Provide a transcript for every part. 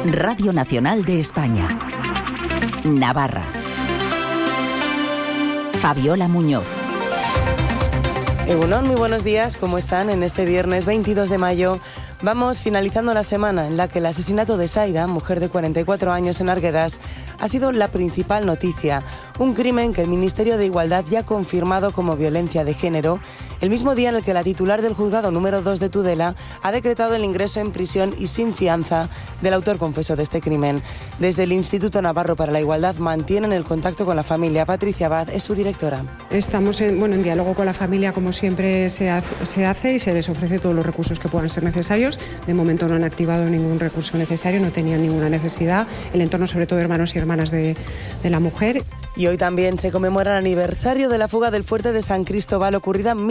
Radio Nacional de España. Navarra. Fabiola Muñoz. Egunon, muy buenos días, ¿cómo están? En este viernes 22 de mayo vamos finalizando la semana en la que el asesinato de Saida, mujer de 44 años en Arguedas, ha sido la principal noticia. Un crimen que el Ministerio de Igualdad ya ha confirmado como violencia de género, el mismo día en el que la titular del juzgado número 2 de Tudela ha decretado el ingreso en prisión y sin fianza del autor confeso de este crimen. Desde el Instituto Navarro para la Igualdad mantienen el contacto con la familia. Patricia Abad es su directora. Estamos en diálogo con la familia, como siempre se hace, y se les ofrece todos los recursos que puedan ser necesarios. De momento no han activado ningún recurso necesario, no tenían ninguna necesidad. El entorno, sobre todo hermanos y hermanas de la mujer. Y hoy también se conmemora el aniversario de la fuga del fuerte de San Cristóbal, ocurrida en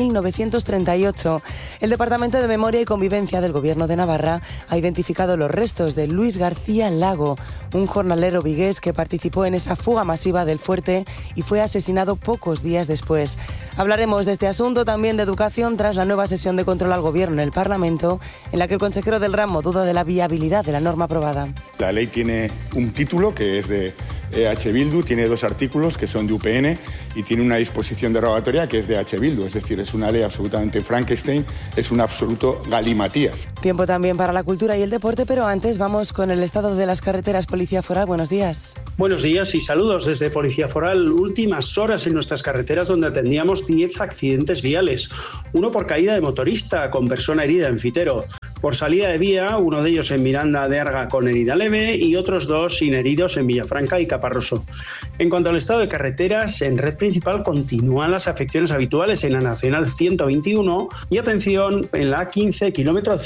1938. El Departamento de Memoria y Convivencia del Gobierno de Navarra ha identificado los restos de Luis García Lago, un jornalero vigués que participó en esa fuga masiva del fuerte y fue asesinado pocos días después. Hablaremos de este asunto, también de educación, tras la nueva sesión de control al Gobierno en el Parlamento, en la que el consejero del ramo duda de la viabilidad de la norma aprobada. La ley tiene un título que es de EH Bildu, tiene 2 artículos que son de UPN y tiene una disposición derogatoria que es de EH Bildu, es decir, es una ley absolutamente Frankenstein, es un absoluto galimatías. Tiempo también para la cultura y el deporte, pero antes vamos con el estado de las carreteras. Policía Foral, buenos días. Buenos días y saludos desde Policía Foral. Últimas horas en nuestras carreteras donde atendíamos 10 accidentes viales, uno por caída de motorista con persona herida en Fitero. Por salida de vía, uno de ellos en Miranda de Arga con herida leve y otros 2 sin heridos en Villafranca y Caparroso. En cuanto al estado de carreteras, en red principal continúan las afecciones habituales en la Nacional 121 y atención, en la A15, kilómetro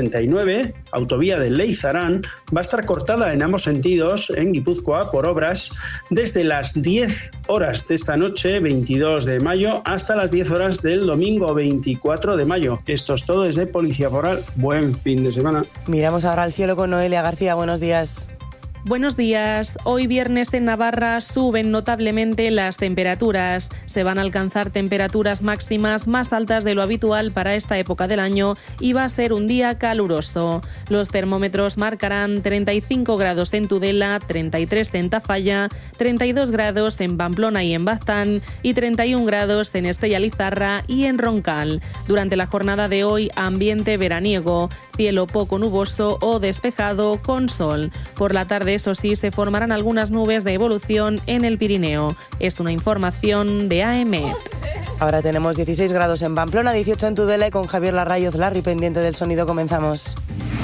139, autovía de Leizarán, va a estar cortada en ambos sentidos en Guipúzcoa por obras desde las 10 horas de esta noche, 22 de mayo, hasta las 10 horas del domingo 24 de mayo. Esto es todo desde Policía Foral. Buen fin de semana. Miramos ahora al cielo con Noelia García. Buenos días. Buenos días. Hoy viernes en Navarra suben notablemente las temperaturas. Se van a alcanzar temperaturas máximas más altas de lo habitual para esta época del año y va a ser un día caluroso. Los termómetros marcarán 35 grados en Tudela, 33 en Tafalla, 32 grados en Pamplona y en Baztán y 31 grados en Estella Lizarra y en Roncal. Durante la jornada de hoy, ambiente veraniego, cielo poco nuboso o despejado con sol. Por la tarde, eso sí, se formarán algunas nubes de evolución en el Pirineo. Es una información de AEMET. Ahora tenemos 16 grados en Pamplona, 18 en Tudela y con Javier Larrayoz, Larry, pendiente del sonido, comenzamos.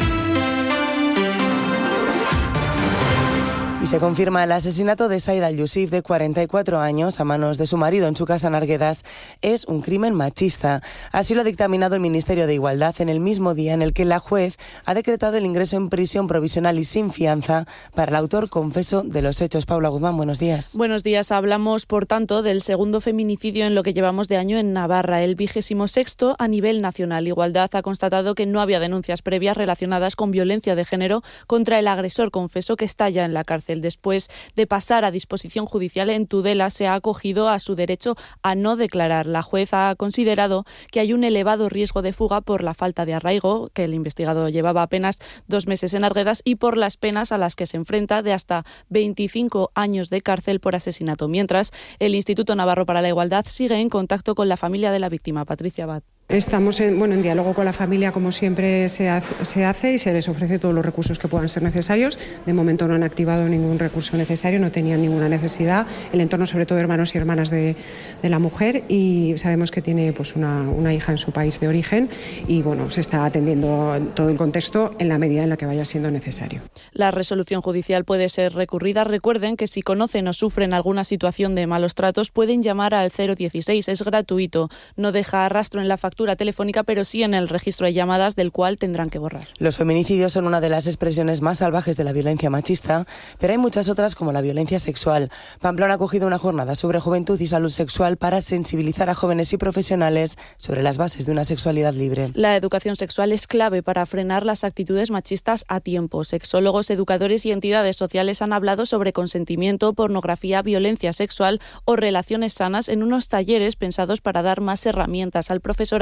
Y se confirma el asesinato de Saida Al-Yusif, de 44 años, a manos de su marido en su casa en Arguedas. Es un crimen machista. Así lo ha dictaminado el Ministerio de Igualdad en el mismo día en el que la juez ha decretado el ingreso en prisión provisional y sin fianza para el autor confeso de los hechos. Paula Guzmán, buenos días. Buenos días. Hablamos, por tanto, del segundo feminicidio en lo que llevamos de año en Navarra, el 26º a nivel nacional. Igualdad ha constatado que no había denuncias previas relacionadas con violencia de género contra el agresor confeso que está ya en la cárcel. Después de pasar a disposición judicial en Tudela, se ha acogido a su derecho a no declarar. La juez ha considerado que hay un elevado riesgo de fuga por la falta de arraigo, que el investigado llevaba apenas 2 meses en Arguedas, y por las penas a las que se enfrenta de hasta 25 años de cárcel por asesinato. Mientras, el Instituto Navarro para la Igualdad sigue en contacto con la familia de la víctima. Patricia Abad. Estamos en diálogo con la familia, como siempre se hace, y se les ofrece todos los recursos que puedan ser necesarios. De momento no han activado ningún recurso necesario, no tenían ninguna necesidad. El entorno, sobre todo hermanos y hermanas de la mujer, y sabemos que tiene pues una hija en su país de origen y se está atendiendo todo el contexto en la medida en la que vaya siendo necesario. La resolución judicial puede ser recurrida. Recuerden que si conocen o sufren alguna situación de malos tratos pueden llamar al 016, es gratuito, no deja rastro en la factura telefónica, pero sí en el registro de llamadas, del cual tendrán que borrar. Los feminicidios son una de las expresiones más salvajes de la violencia machista, pero hay muchas otras como la violencia sexual. Pamplona ha acogido una jornada sobre juventud y salud sexual para sensibilizar a jóvenes y profesionales sobre las bases de una sexualidad libre. La educación sexual es clave para frenar las actitudes machistas a tiempo. Sexólogos, educadores y entidades sociales han hablado sobre consentimiento, pornografía, violencia sexual o relaciones sanas en unos talleres pensados para dar más herramientas al profesorado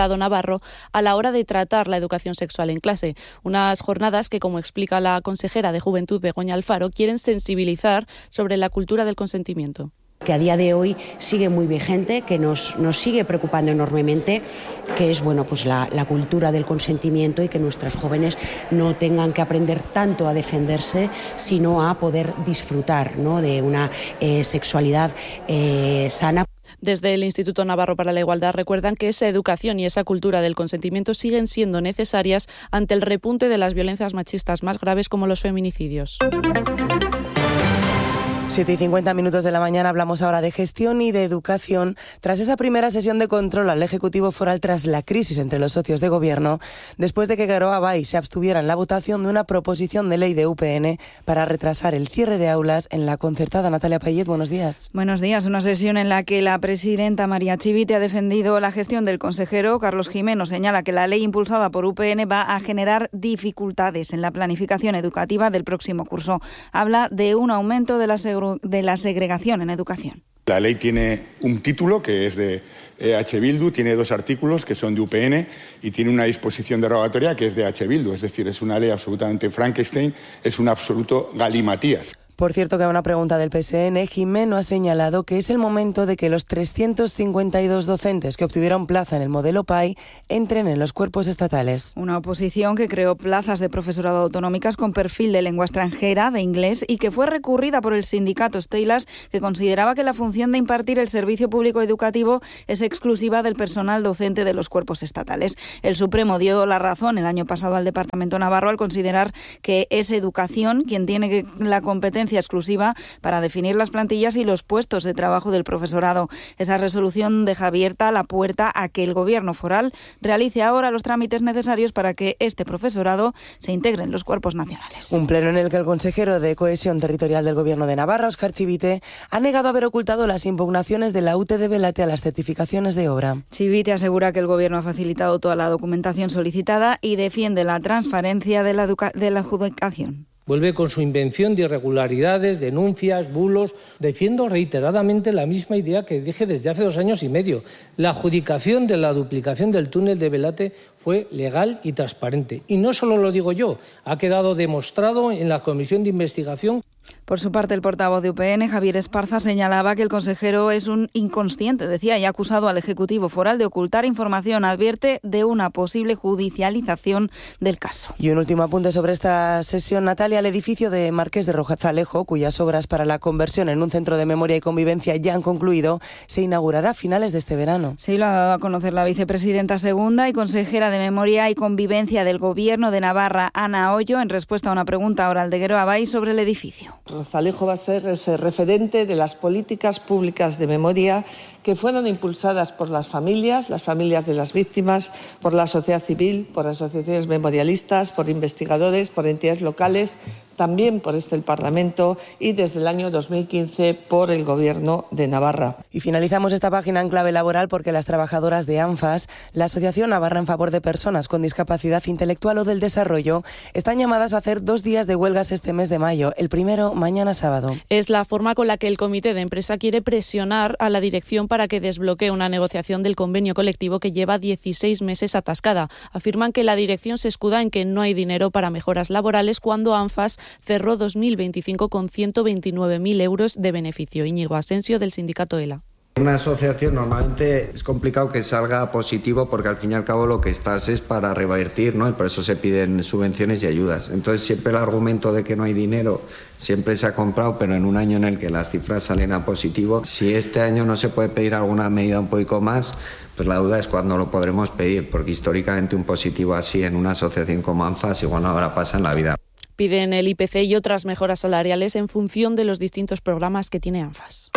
Estado navarro a la hora de tratar la educación sexual en clase. Unas jornadas que, como explica la consejera de Juventud, Begoña Alfaro, quieren sensibilizar sobre la cultura del consentimiento. Que a día de hoy sigue muy vigente, que nos sigue preocupando enormemente, que es pues la cultura del consentimiento y que nuestros jóvenes no tengan que aprender tanto a defenderse, sino a poder disfrutar, ¿no?, de una sexualidad sana. Desde el Instituto Navarro para la Igualdad recuerdan que esa educación y esa cultura del consentimiento siguen siendo necesarias ante el repunte de las violencias machistas más graves como los feminicidios. 7:50 de la mañana, hablamos ahora de gestión y de educación. Tras esa primera sesión de control al Ejecutivo Foral tras la crisis entre los socios de gobierno, después de que Geroa Bai se abstuviera en la votación de una proposición de ley de UPN para retrasar el cierre de aulas en la concertada. Natalia Payet, buenos días. Buenos días. Una sesión en la que la presidenta María Chivite ha defendido la gestión del consejero. Carlos Gimeno señala que la ley impulsada por UPN va a generar dificultades en la planificación educativa del próximo curso. Habla de un aumento de la segregación en educación. La ley tiene un título que es de Bildu, tiene 2 artículos que son de UPN y tiene una disposición derogatoria que es de Bildu. Es decir, es una ley absolutamente Frankenstein, es un absoluto galimatías. Por cierto, que a una pregunta del PSN, Gimeno ha señalado que es el momento de que los 352 docentes que obtuvieron plaza en el modelo PAI entren en los cuerpos estatales. Una oposición que creó plazas de profesorado autonómicas con perfil de lengua extranjera, de inglés, y que fue recurrida por el sindicato Steilas, que consideraba que la función de impartir el servicio público educativo es exclusiva del personal docente de los cuerpos estatales. El Supremo dio la razón el año pasado al Departamento Navarro al considerar que es educación quien tiene la competencia exclusiva para definir las plantillas y los puestos de trabajo del profesorado. Esa resolución deja abierta la puerta a que el Gobierno foral realice ahora los trámites necesarios para que este profesorado se integre en los cuerpos nacionales. Un pleno en el que el consejero de Cohesión Territorial del Gobierno de Navarra, Óscar Chivite, ha negado haber ocultado las impugnaciones de la UTE de Belate a las certificaciones de obra. Chivite asegura que el Gobierno ha facilitado toda la documentación solicitada y defiende la transparencia de la adjudicación. Vuelve con su invención de irregularidades, denuncias, bulos. Defiendo reiteradamente la misma idea que dije desde hace 2 años y medio. La adjudicación de la duplicación del túnel de Belate fue legal y transparente. Y no solo lo digo yo, ha quedado demostrado en la comisión de investigación. Por su parte, el portavoz de UPN, Javier Esparza, señalaba que el consejero es un inconsciente, decía, y ha acusado al Ejecutivo Foral de ocultar información. Advierte de una posible judicialización del caso. Y un último apunte sobre esta sesión, Natalia. El edificio de Marqués de Rozalejo, cuyas obras para la conversión en un centro de memoria y convivencia ya han concluido, se inaugurará a finales de este verano. Sí, lo ha dado a conocer la vicepresidenta segunda y consejera de Memoria y Convivencia del Gobierno de Navarra, Ana Hoyo, en respuesta a una pregunta oral de Geroa Bai sobre el edificio. Rozalejo va a ser ese referente de las políticas públicas de memoria que fueron impulsadas por las familias de las víctimas, por la sociedad civil, por asociaciones memorialistas, por investigadores, por entidades locales, también por el Parlamento y desde el año 2015 por el Gobierno de Navarra. Y finalizamos esta página en clave laboral porque las trabajadoras de ANFAS, la Asociación Navarra en Favor de Personas con Discapacidad Intelectual o del Desarrollo, están llamadas a hacer 2 días de huelgas este mes de mayo, el primero mañana sábado. Es la forma con la que el comité de empresa quiere presionar a la dirección para que desbloquee una negociación del convenio colectivo que lleva 16 meses atascada. Afirman que la dirección se escuda en que no hay dinero para mejoras laborales cuando ANFAS cerró 2025 con 129.000 euros de beneficio. Íñigo Asensio, del sindicato ELA. Una asociación normalmente es complicado que salga positivo porque al fin y al cabo lo que estás es para revertir, ¿no? Y por eso se piden subvenciones y ayudas. Entonces siempre el argumento de que no hay dinero siempre se ha comprado, pero en un año en el que las cifras salen a positivo, si este año no se puede pedir alguna medida un poco más, pues la duda es cuándo lo podremos pedir, porque históricamente un positivo así en una asociación como ANFAS igual no ahora pasa en la vida. Piden el IPC y otras mejoras salariales en función de los distintos programas que tiene ANFAS.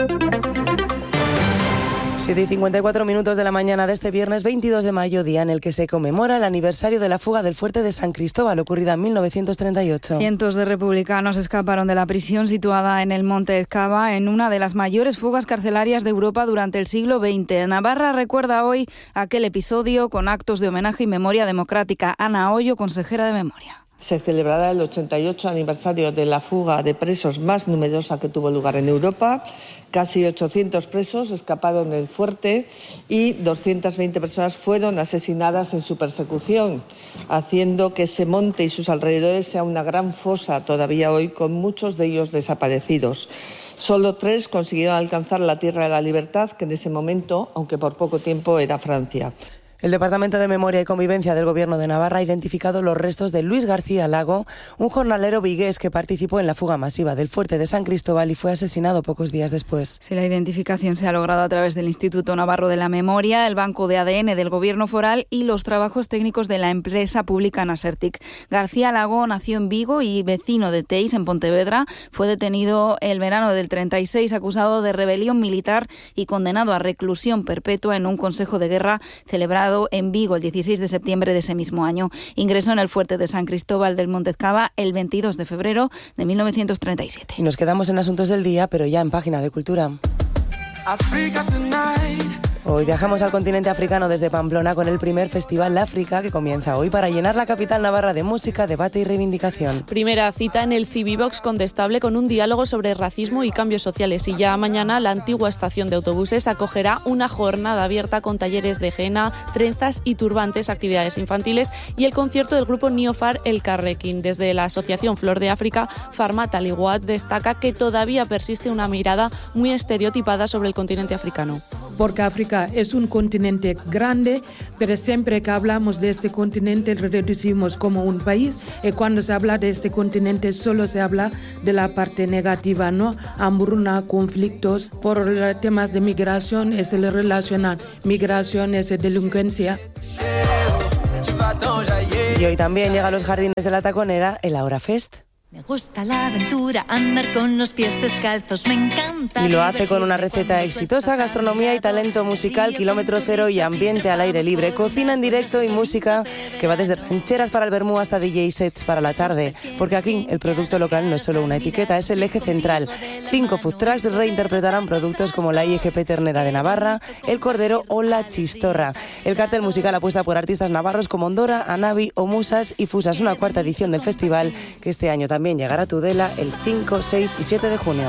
7:54 de la mañana de este viernes 22 de mayo, día en el que se conmemora el aniversario de la fuga del fuerte de San Cristóbal, ocurrida en 1938. Cientos de republicanos escaparon de la prisión situada en el Monte Ezcaba en una de las mayores fugas carcelarias de Europa durante el siglo XX. Navarra recuerda hoy aquel episodio con actos de homenaje y memoria democrática. Ana Hoyo, consejera de Memoria. Se celebrará el 88 aniversario de la fuga de presos más numerosa que tuvo lugar en Europa. Casi 800 presos escaparon del fuerte y 220 personas fueron asesinadas en su persecución, haciendo que ese monte y sus alrededores sea una gran fosa todavía hoy, con muchos de ellos desaparecidos. Solo 3 consiguieron alcanzar la tierra de la libertad, que en ese momento, aunque por poco tiempo, era Francia. El Departamento de Memoria y Convivencia del Gobierno de Navarra ha identificado los restos de Luis García Lago, un jornalero vigués que participó en la fuga masiva del fuerte de San Cristóbal y fue asesinado pocos días después. Sí, la identificación se ha logrado a través del Instituto Navarro de la Memoria, el Banco de ADN del Gobierno Foral y los trabajos técnicos de la empresa pública Nasertic. García Lago nació en Vigo y vecino de Teis, en Pontevedra. Fue detenido el verano del 36, acusado de rebelión militar y condenado a reclusión perpetua en un consejo de guerra celebrado en Vigo el 16 de septiembre de ese mismo año. Ingresó en el fuerte de San Cristóbal del Montezcaba el 22 de febrero de 1937. Y nos quedamos en Asuntos del Día, pero ya en página de Cultura. Hoy viajamos al continente africano desde Pamplona con el primer Festival África que comienza hoy para llenar la capital navarra de música, debate y reivindicación. Primera cita en el Civivox Condestable con un diálogo sobre racismo y cambios sociales. Y ya mañana la antigua estación de autobuses acogerá una jornada abierta con talleres de henna, trenzas y turbantes, actividades infantiles y el concierto del grupo Niofar El Carrequín. Desde la Asociación Flor de África, Farmat Aliwat destaca que todavía persiste una mirada muy estereotipada sobre el continente africano. Porque África es un continente grande, pero siempre que hablamos de este continente lo reducimos como un país y cuando se habla de este continente solo se habla de la parte negativa, ¿no? Hambruna, conflictos, por temas de migración se le relacionan migración es delincuencia. Y hoy también llega a los jardines de la Taconera el Ahora Fest. Me gusta la aventura, andar con los pies descalzos, me encanta. Y lo hace con una receta exitosa, gastronomía y talento musical, kilómetro cero y ambiente al aire libre. Cocina en directo y música que va desde rancheras para el vermú hasta DJ sets para la tarde. Porque aquí el producto local no es solo una etiqueta, es el eje central. 5 food trucks reinterpretarán productos como la IGP ternera de Navarra, el cordero o la chistorra. El cartel musical apuesta por artistas navarros como Ondora, Anavi o Musas y Fusas, una cuarta edición del festival que este año también llegará a Tudela el 5, 6 y 7 de junio.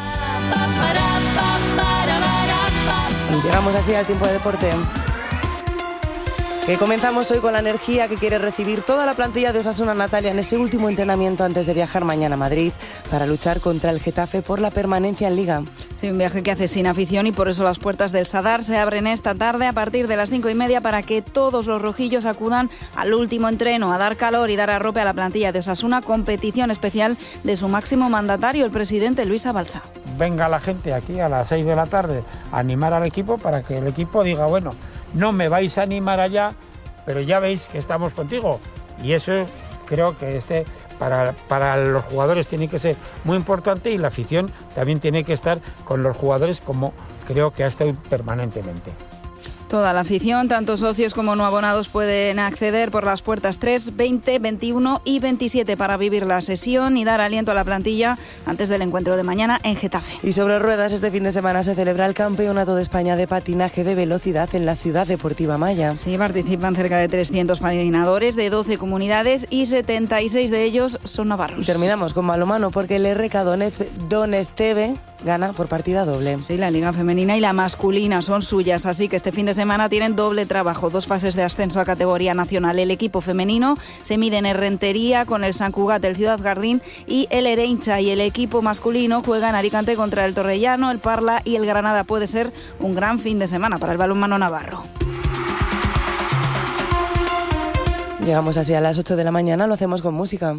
Y llegamos así al tiempo de deporte. Que comenzamos hoy con la energía que quiere recibir toda la plantilla de Osasuna Natalia en ese último entrenamiento antes de viajar mañana a Madrid para luchar contra el Getafe por la permanencia en Liga. Sí, un viaje que hace sin afición y por eso las puertas del Sadar se abren esta tarde a partir de las 5:30 para que todos los rojillos acudan al último entreno, a dar calor y dar arrope a la plantilla de Osasuna, competición especial de su máximo mandatario, el presidente Luis Abalza. Venga la gente aquí a las 6 de la tarde a animar al equipo para que el equipo diga, bueno, no me vais a animar allá, pero ya veis que estamos contigo. Y eso creo que para los jugadores tiene que ser muy importante y la afición también tiene que estar con los jugadores como creo que ha estado permanentemente. Toda la afición, tanto socios como no abonados, pueden acceder por las puertas 3, 20, 21 y 27 para vivir la sesión y dar aliento a la plantilla antes del encuentro de mañana en Getafe. Y sobre ruedas, este fin de semana se celebra el Campeonato de España de Patinaje de Velocidad en la Ciudad Deportiva Maya. Sí, participan cerca de 300 patinadores de 12 comunidades y 76 de ellos son navarros. Y terminamos con balonmano porque el RK Donetsk gana por partida doble. Sí, la liga femenina y la masculina son suyas, así que este fin de semana tienen doble trabajo, 2 fases de ascenso a categoría nacional. El equipo femenino se mide en Errentería con el Sant Cugat, el Ciudad Jardín y el Ereincha, y el equipo masculino juega en Alicante contra el Torrellano, el Parla y el Granada. Puede ser un gran fin de semana para el balonmano navarro. Llegamos así a las 8 de la mañana, lo hacemos con música.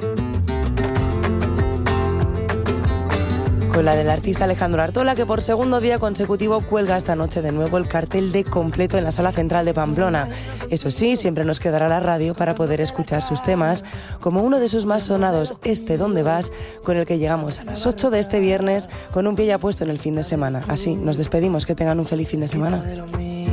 Con la del artista Alejandro Artola, que por segundo día consecutivo cuelga esta noche de nuevo el cartel de completo en la Sala Central de Pamplona. Eso sí, siempre nos quedará la radio para poder escuchar sus temas, como uno de sus más sonados, ¿Dónde vas?, con el que llegamos a las 8 de este viernes con un pie ya puesto en el fin de semana. Así, nos despedimos, que tengan un feliz fin de semana.